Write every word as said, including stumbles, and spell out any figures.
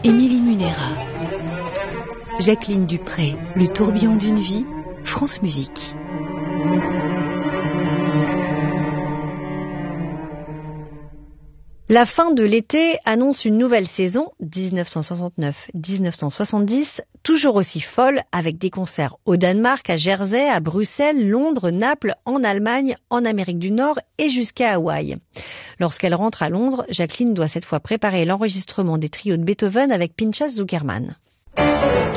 Émilie Munera, Jacqueline Dupré, Le tourbillon d'une vie, France Musique. La fin de l'été annonce une nouvelle saison, dix-neuf cent soixante-neuf dix-neuf cent soixante-dix, toujours aussi folle, avec des concerts au Danemark, à Jersey, à Bruxelles, Londres, Naples, en Allemagne, en Amérique du Nord et jusqu'à Hawaï. Lorsqu'elle rentre à Londres, Jacqueline doit cette fois préparer l'enregistrement des trios de Beethoven avec Pinchas Zukerman.